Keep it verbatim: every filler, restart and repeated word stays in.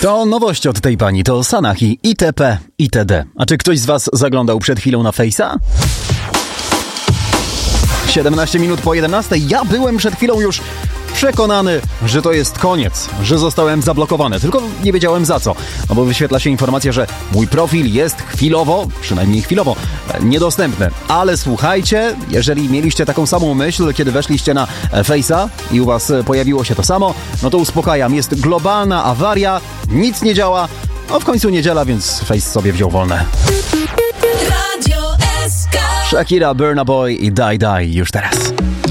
To nowość od tej pani, to Sanach i itp. itd. A czy ktoś z was zaglądał przed chwilą na Face'a? siedemnaście minut po jedenastej. Ja byłem przed chwilą już przekonany, że to jest koniec, że zostałem zablokowany. Tylko nie wiedziałem za co. No bo wyświetla się informacja, że mój profil jest chwilowo, przynajmniej chwilowo, niedostępny. Ale słuchajcie, jeżeli mieliście taką samą myśl, kiedy weszliście na Face'a i u was pojawiło się to samo, no to uspokajam, jest globalna awaria, nic nie działa. No w końcu niedziela, więc Face sobie wziął wolne. Radio S K. Shakira, Burna Boy i Die Die już teraz.